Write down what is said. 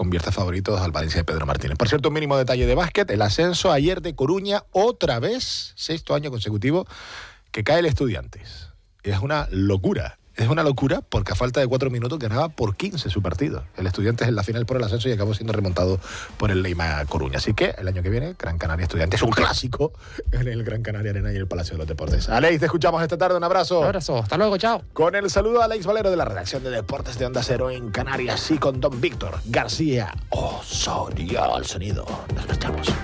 convierte favoritos al Valencia de Pedro Martínez. Por cierto, un mínimo detalle de básquet, el ascenso ayer de Coruña, otra vez, 6º año consecutivo, que cae el Estudiantes. Es una locura. Es una locura porque a falta de 4 minutos ganaba por 15 su partido. El Estudiantes en la final por el ascenso y acabó siendo remontado por el Leima Coruña. Así que el año que viene, Gran Canaria Estudiantes, un clásico en el Gran Canaria Arena y el Palacio de los Deportes. Aleix, te escuchamos esta tarde. Un abrazo. Un abrazo. Hasta luego. Chao. Con el saludo a Aleix Valero de la redacción de Deportes de Onda Cero en Canarias y con don Víctor García Osorio al sonido. Nos marchamos.